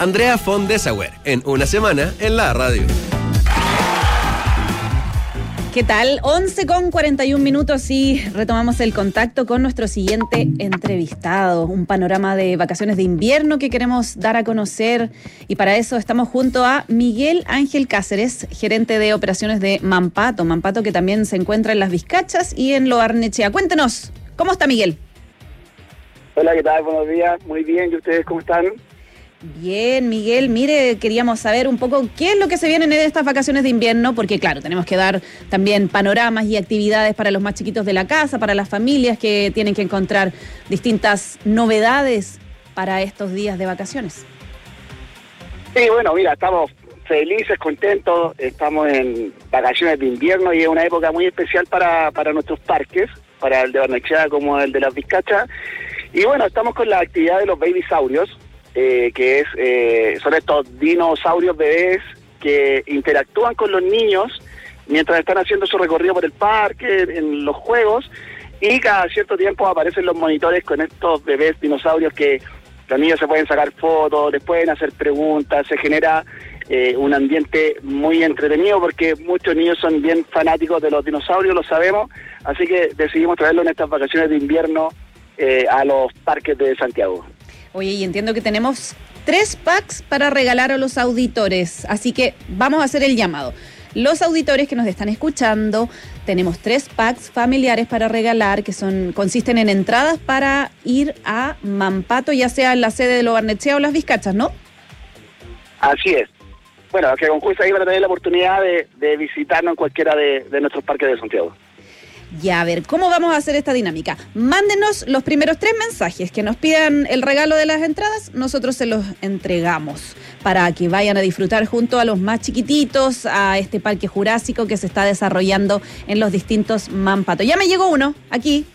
Andrea von Dessauer, en Una Semana en la Radio. ¿Qué tal? 11:41 y retomamos el contacto con nuestro siguiente entrevistado. Un panorama de vacaciones de invierno que queremos dar a conocer, y para eso estamos junto a Miguel Ángel Cáceres, gerente de operaciones de Mampato. Mampato, que también se encuentra en Las Vizcachas y en Lo Barnechea. Cuéntenos, ¿cómo está Miguel? Hola, ¿qué tal? Buenos días. Muy bien. ¿Y ustedes cómo están? Bien, Miguel, mire, queríamos saber un poco qué es lo que se viene en estas vacaciones de invierno, porque claro, tenemos que dar también panoramas y actividades para los más chiquitos de la casa, para las familias que tienen que encontrar distintas novedades para estos días de vacaciones. Sí, bueno, mira, estamos felices, contentos, estamos en vacaciones de invierno y es una época muy especial para nuestros parques, para el de Barnechea como el de Las Vizcachas. Y bueno, estamos con la actividad de los babysaurios, son estos dinosaurios bebés que interactúan con los niños mientras están haciendo su recorrido por el parque, en los juegos, y cada cierto tiempo aparecen los monitores con estos bebés dinosaurios que los niños se pueden sacar fotos, les pueden hacer preguntas, se genera un ambiente muy entretenido porque muchos niños son bien fanáticos de los dinosaurios, lo sabemos, así que decidimos traerlo en estas vacaciones de invierno a los parques de Santiago. Oye, y entiendo que tenemos 3 packs para regalar a los auditores, así que vamos a hacer el llamado. Los auditores que nos están escuchando, tenemos 3 packs familiares para regalar que consisten en entradas para ir a Mampato, ya sea en la sede de Lo Barnechea o Las Vizcachas, ¿no? Así es. Bueno, que concursa ahí para tener la oportunidad de visitarnos en cualquiera de nuestros parques de Santiago. Ya, a ver, ¿cómo vamos a hacer esta dinámica? Mándenos los primeros 3 mensajes que nos pidan el regalo de las entradas, nosotros se los entregamos para que vayan a disfrutar junto a los más chiquititos a este parque jurásico que se está desarrollando en los distintos Mampato. Ya me llegó uno, aquí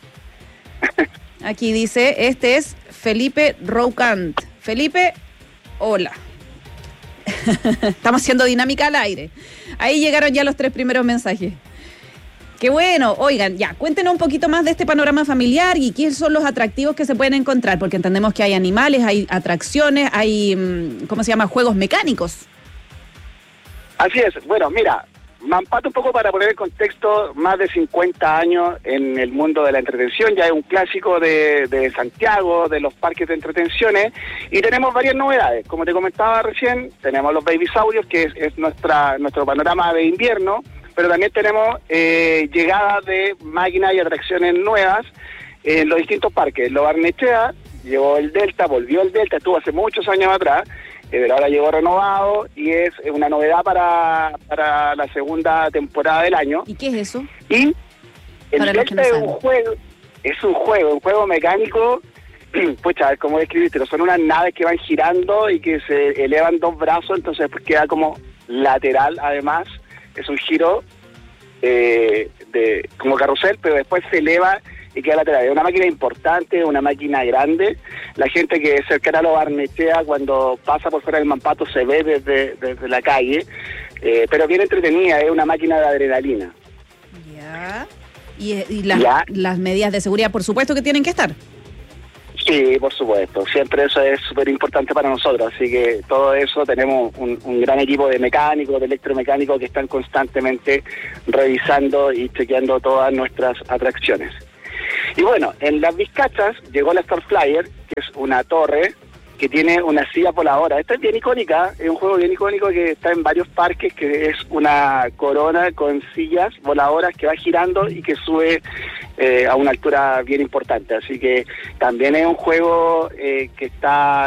dice, este es Felipe Roucant. Felipe, hola. Estamos haciendo dinámica al aire. Ahí llegaron ya los 3 primeros mensajes. Qué bueno. Oigan, ya, cuéntenos un poquito más de este panorama familiar y qué son los atractivos que se pueden encontrar, porque entendemos que hay animales, hay atracciones, hay, juegos mecánicos. Así es. Bueno, mira, Mampato, un poco para poner en contexto, más de 50 años en el mundo de la entretención, ya es un clásico de Santiago, de los parques de entretenciones, y tenemos varias novedades. Como te comentaba recién, tenemos los babysaurios, que es nuestro panorama de invierno, pero también tenemos llegadas de máquinas y atracciones nuevas en los distintos parques. Lo Barnechea llegó el Delta, volvió el Delta, estuvo hace muchos años atrás, pero ahora llegó renovado y es una novedad para la segunda temporada del año. ¿Y qué es eso? Y el Delta es un juego mecánico, pucha, a ver cómo describirte, son unas naves que van girando y que se elevan 2 brazos, entonces pues queda como lateral además. Es un giro como carrusel, pero después se eleva y queda lateral. Es una máquina importante, una máquina grande. La gente que es cercana a Lo Barnechea, cuando pasa por fuera del Mampato, se ve desde la calle, pero bien entretenida, es una máquina de adrenalina. Ya. ¿Y las medidas de seguridad, por supuesto, que tienen que estar? Sí, por supuesto. Siempre eso es súper importante para nosotros. Así que todo eso, tenemos un gran equipo de mecánicos, de electromecánicos que están constantemente revisando y chequeando todas nuestras atracciones. Y bueno, en Las Vizcachas llegó la Star Flyer, que es una torre que tiene una silla voladora. Esta es bien icónica, es un juego bien icónico que está en varios parques, que es una corona con sillas voladoras que va girando y que sube a una altura bien importante. Así que también es un juego que está